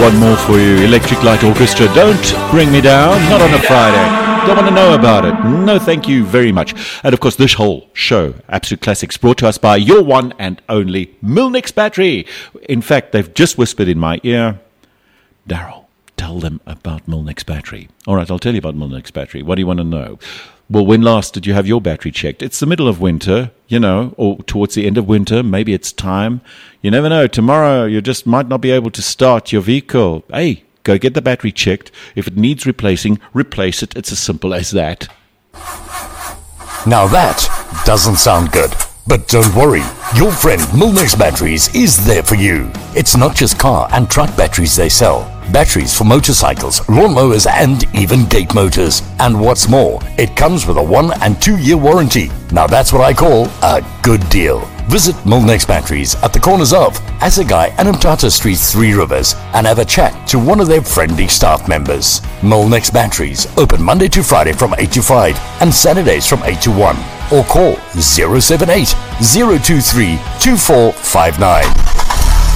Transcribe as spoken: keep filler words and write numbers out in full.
one more for you. Electric Light Orchestra, Don't Bring Me Down, not on a Friday. Don't want to know about it. No, thank you very much. And of course, this whole show, Absolute Classics, brought to us by your one and only Milnex Battery. In fact, they've just whispered in my ear, Daryl, tell them about Milnex Battery. All right, I'll tell you about Milnex Battery. What do you want to know? Well, when last did you have your battery checked? It's the middle of winter, you know, or towards the end of winter. Maybe it's time. You never know. Tomorrow, you just might not be able to start your vehicle. Hey, go get the battery checked. If it needs replacing, replace it. It's as simple as that. Now that doesn't sound good. But don't worry, your friend Milnex Batteries is there for you. It's not just car and truck batteries they sell. Batteries for motorcycles, lawnmowers and even gate motors. And what's more, it comes with a one and two year warranty. Now that's what I call a good deal. Visit Milnex Batteries at the corners of Assegai and Umtata Streets, Three Rivers, and have a chat to one of their friendly staff members. Milnex Batteries open Monday to Friday from eight to five and Saturdays from eight to one. Or call zero seven eight, zero two three, two four five nine.